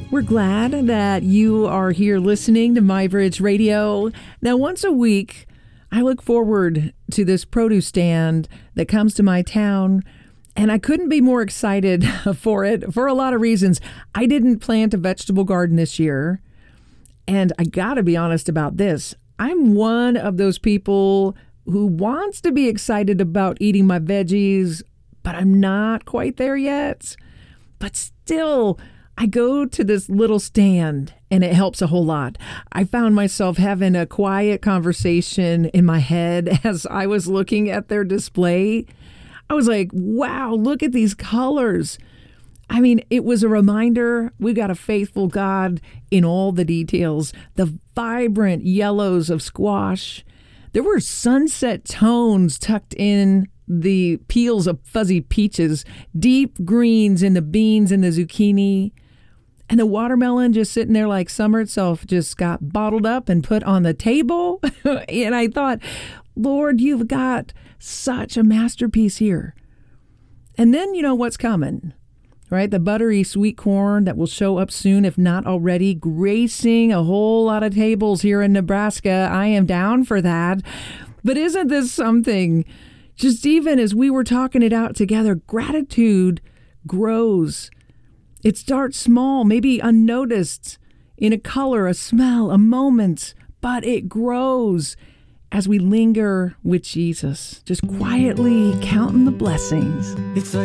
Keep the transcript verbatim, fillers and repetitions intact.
We're glad that you are here listening to MyBridge Radio. Now, once a week, I look forward to this produce stand that comes to my town, and I couldn't be more excited for it for a lot of reasons. I didn't plant a vegetable garden this year, and I gotta be honest about this. I'm one of those people who wants to be excited about eating my veggies, but I'm not quite there yet. But still, I go to this little stand and it helps a whole lot. I found myself having a quiet conversation in my head as I was looking at their display. I was like, wow, look at these colors. I mean, it was a reminder we got a faithful God in all the details. The vibrant yellows of squash. There were sunset tones tucked in the peels of fuzzy peaches, deep greens in the beans and the zucchini. And the watermelon just sitting there like summer itself just got bottled up and put on the table. And I thought, Lord, you've got such a masterpiece here. And then you know what's coming, right? The buttery sweet corn that will show up soon, if not already, gracing a whole lot of tables here in Nebraska. I am down for that. But isn't this something? Just even as we were talking it out together, gratitude grows. It starts small, maybe unnoticed, in a color, a smell, a moment, but it grows as we linger with Jesus, just quietly counting the blessings. It's a